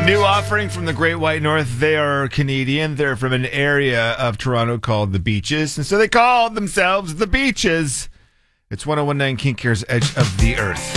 New offering from the Great White North. They are Canadian. They're from an area of Toronto called the Beaches. And so they call themselves the Beaches. It's 101.9 King Care's Edge of the Earth.